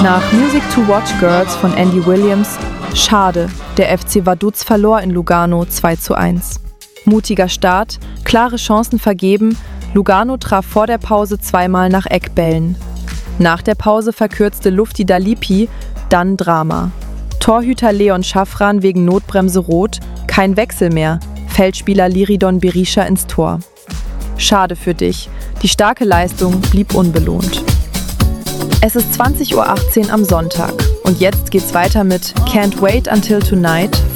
Nach Music to Watch Girls von Andy Williams: Schade, der FC Vaduz verlor in Lugano 2:1. Mutiger Start, klare Chancen vergeben, Lugano traf vor der Pause zweimal nach Eckbällen. Nach der Pause verkürzte Lufti Dalipi, dann Drama. Torhüter Leon Schaffran wegen Notbremse rot, kein Wechsel mehr, Feldspieler Liridon Berisha ins Tor. Schade für dich, die starke Leistung blieb unbelohnt. Es ist 20:18 Uhr am Sonntag und jetzt geht's weiter mit Can't Wait Until Tonight